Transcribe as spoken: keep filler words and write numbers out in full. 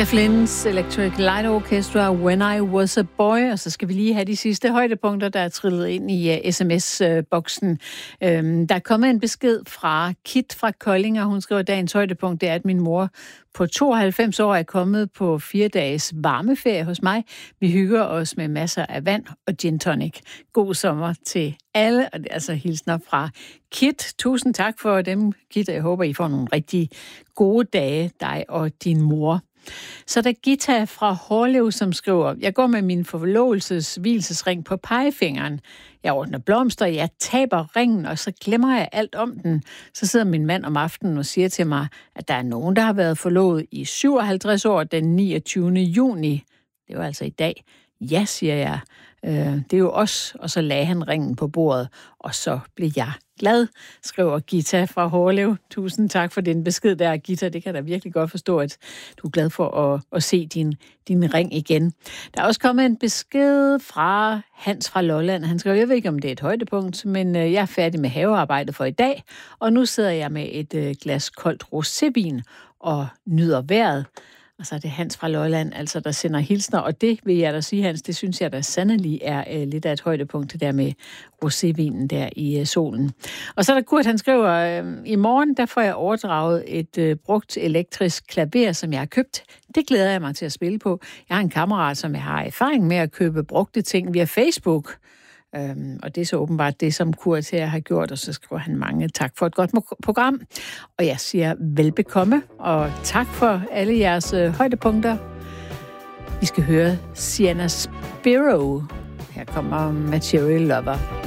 Jeff Lynne's Electric Light Orchestra, When I Was a Boy, og så skal vi lige have de sidste højdepunkter, der er trillet ind i uh, sms-boksen. Um, der er kommet en besked fra Kit fra Kolding, og hun skriver, dagens højdepunkt det er, at min mor på tooghalvfems år er kommet på fire dages varmeferie hos mig. Vi hygger os med masser af vand og gin tonic. God sommer til alle, og det er altså hilsner fra Kit. Tusind tak for dem, Kit, og jeg håber, I får nogle rigtig gode dage, dig og din mor. Så er der Gita fra Hårlev, som skriver, jeg går med min forlovelses hvilesesring på pegefingeren. Jeg ordner blomster, jeg taber ringen, og så glemmer jeg alt om den. Så sidder min mand om aftenen og siger til mig, at der er nogen, der har været forlovet i syvoghalvtreds år den niogtyvende juni. Det var altså i dag. Ja, siger jeg. Øh, det er jo os. Og så lagde han ringen på bordet, og så blev jeg glad, skriver Gita fra Hårlev. Tusind tak for den besked der, Gita. Det kan jeg da virkelig godt forstå, at du er glad for at, at se din, din ring igen. Der er også kommet en besked fra Hans fra Lolland. Han skriver, jeg ved ikke, om det er et højdepunkt, men jeg er færdig med havearbejdet for i dag, og nu sidder jeg med et glas koldt rosévin og nyder vejret. Og så er det Hans fra Lolland, altså der sender hilsner, og det vil jeg da sige, Hans, det synes jeg da sandelig er øh, lidt af et højdepunkt, det der med rosévinen der i øh, solen. Og så er der Kurt, han skriver, øh, i morgen der får jeg overdraget et øh, brugt elektrisk klaver, som jeg har købt. Det glæder jeg mig til at spille på. Jeg har en kammerat, som jeg har erfaring med at købe brugte ting via Facebook. Øhm, og det er så åbenbart det, som Kurt her har gjort, og så skriver han mange tak for et godt program. Og jeg siger velbekomme, og tak for alle jeres øh, højdepunkter. Vi skal høre Sienna Spiro. Her kommer Material Lover.